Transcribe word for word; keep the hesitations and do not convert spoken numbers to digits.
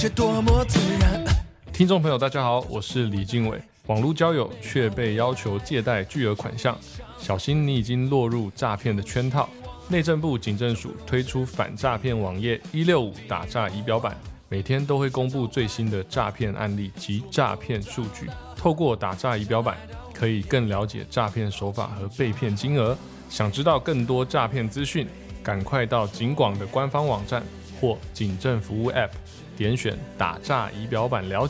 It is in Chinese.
却多么自然。 听众朋友大家好，我是李经纬。网络交友却被要求借贷巨额款项，小心你已经落入诈骗的圈套。内政部警政署推出反诈骗网页一六五打诈仪表板，每天都会公布最新的诈骗案例及诈骗数据。透过打诈仪表板，可以更了解诈骗手法和被骗金额。想知道更多诈骗资讯，赶快到警广的官方网站或警政服务 App 点选打诈仪表板了解。